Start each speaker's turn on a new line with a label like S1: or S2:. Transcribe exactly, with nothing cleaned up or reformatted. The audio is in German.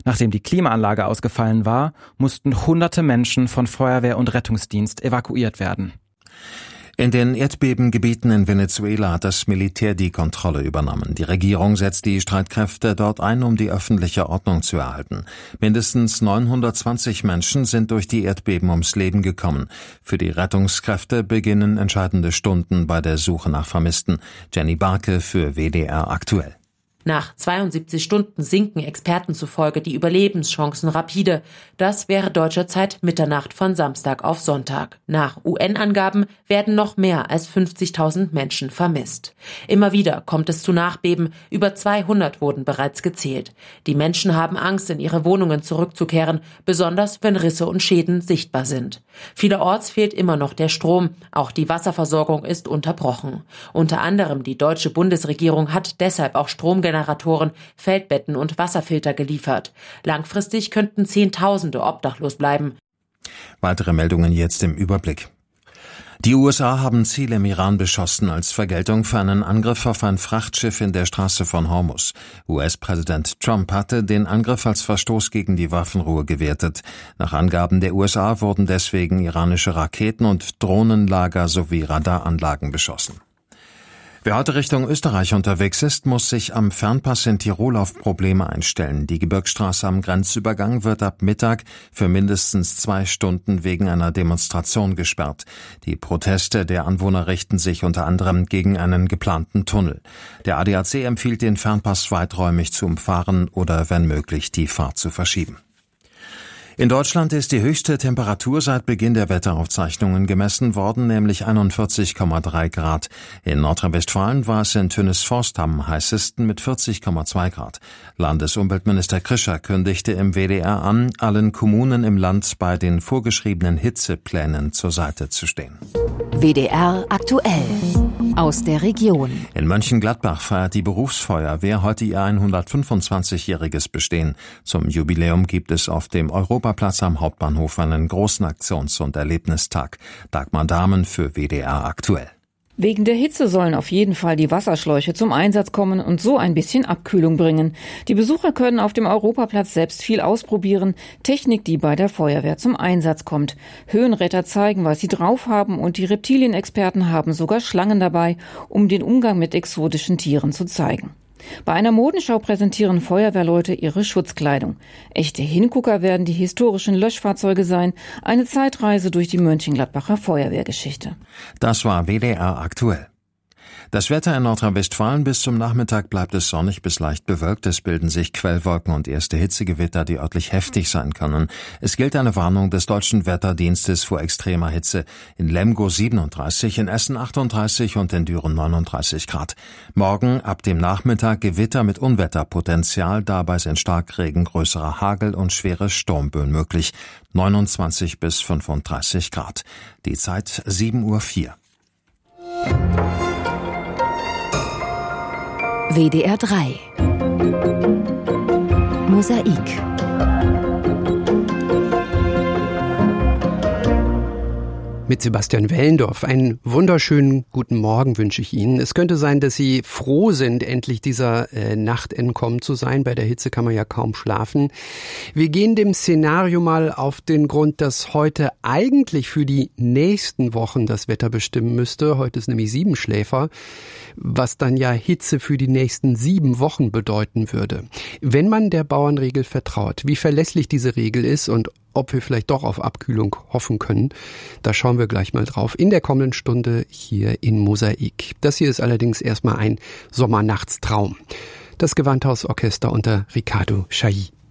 S1: Nachdem die Klimaanlage ausgefallen war, mussten hunderte Menschen von Feuerwehr und Rettungsdienst evakuiert werden.
S2: In den Erdbebengebieten in Venezuela hat das Militär die Kontrolle übernommen. Die Regierung setzt die Streitkräfte dort ein, um die öffentliche Ordnung zu erhalten. Mindestens neunhundertzwanzig Menschen sind durch die Erdbeben ums Leben gekommen. Für die Rettungskräfte beginnen entscheidende Stunden bei der Suche nach Vermissten. Jenny Barke für W D R aktuell.
S3: Nach zweiundsiebzig Stunden sinken Experten zufolge die Überlebenschancen rapide. Das wäre deutscher Zeit Mitternacht von Samstag auf Sonntag. Nach U N-Angaben werden noch mehr als fünfzigtausend Menschen vermisst. Immer wieder kommt es zu Nachbeben. Über zweihundert wurden bereits gezählt. Die Menschen haben Angst, in ihre Wohnungen zurückzukehren, besonders wenn Risse und Schäden sichtbar sind. Vielerorts fehlt immer noch der Strom. Auch die Wasserversorgung ist unterbrochen. Unter anderem die deutsche Bundesregierung hat deshalb auch Strom Generatoren, Feldbetten und Wasserfilter geliefert. Langfristig könnten Zehntausende obdachlos bleiben.
S2: Weitere Meldungen jetzt im Überblick. Die U S A haben Ziele im Iran beschossen als Vergeltung für einen Angriff auf ein Frachtschiff in der Straße von Hormuz. U S-Präsident Trump hatte den Angriff als Verstoß gegen die Waffenruhe gewertet. Nach Angaben der U S A wurden deswegen iranische Raketen und Drohnenlager sowie Radaranlagen beschossen. Wer heute Richtung Österreich unterwegs ist, muss sich am Fernpass in Tirol auf Probleme einstellen. Die Gebirgsstraße am Grenzübergang wird ab Mittag für mindestens zwei Stunden wegen einer Demonstration gesperrt. Die Proteste der Anwohner richten sich unter anderem gegen einen geplanten Tunnel. Der A D A C empfiehlt, den Fernpass weiträumig zu umfahren oder wenn möglich die Fahrt zu verschieben. In Deutschland ist die höchste Temperatur seit Beginn der Wetteraufzeichnungen gemessen worden, nämlich einundvierzig Komma drei Grad. In Nordrhein-Westfalen war es in Tönisforst am heißesten mit vierzig Komma zwei Grad. Landesumweltminister Krischer kündigte im W D R an, allen Kommunen im Land bei den vorgeschriebenen Hitzeplänen zur Seite zu stehen.
S4: W D R aktuell aus der Region.
S2: In Mönchengladbach feiert die Berufsfeuerwehr heute ihr hundertfünfundzwanzigjähriges Bestehen. Zum Jubiläum gibt es auf dem Europaplatz am Hauptbahnhof einen großen Aktions- und Erlebnistag. Dagmar Dahmen für W D R aktuell.
S5: Wegen der Hitze sollen auf jeden Fall die Wasserschläuche zum Einsatz kommen und so ein bisschen Abkühlung bringen. Die Besucher können auf dem Europaplatz selbst viel ausprobieren. Technik, die bei der Feuerwehr zum Einsatz kommt. Höhenretter zeigen, was sie drauf haben, und die Reptilienexperten haben sogar Schlangen dabei, um den Umgang mit exotischen Tieren zu zeigen. Bei einer Modenschau präsentieren Feuerwehrleute ihre Schutzkleidung. Echte Hingucker werden die historischen Löschfahrzeuge sein, eine Zeitreise durch die Mönchengladbacher Feuerwehrgeschichte.
S2: Das war W D R aktuell. Das Wetter in Nordrhein-Westfalen: bis zum Nachmittag bleibt es sonnig bis leicht bewölkt. Es bilden sich Quellwolken und erste Hitzegewitter, die örtlich heftig sein können. Es gilt eine Warnung des Deutschen Wetterdienstes vor extremer Hitze. In Lemgo siebenunddreißig, in Essen achtunddreißig und in Düren neununddreißig Grad. Morgen ab dem Nachmittag Gewitter mit Unwetterpotenzial. Dabei sind Starkregen, größerer Hagel und schwere Sturmböen möglich. neunundzwanzig bis fünfunddreißig Grad. Die Zeit sieben Uhr vier.
S4: W D R drei Mosaik.
S6: Mit Sebastian Wellendorf. Einen wunderschönen guten Morgen wünsche ich Ihnen. Es könnte sein, dass Sie froh sind, endlich dieser äh, Nacht entkommen zu sein. Bei der Hitze kann man ja kaum schlafen. Wir gehen dem Szenario mal auf den Grund, dass heute eigentlich für die nächsten Wochen das Wetter bestimmen müsste. Heute ist nämlich Siebenschläfer, was dann ja Hitze für die nächsten sieben Wochen bedeuten würde. Wenn man der Bauernregel vertraut, wie verlässlich diese Regel ist und ob wir vielleicht doch auf Abkühlung hoffen können, da schauen wir gleich mal drauf in der kommenden Stunde hier in Mosaik. Das hier ist allerdings erstmal ein Sommernachtstraum. Das Gewandhausorchester unter Ricardo Chailly.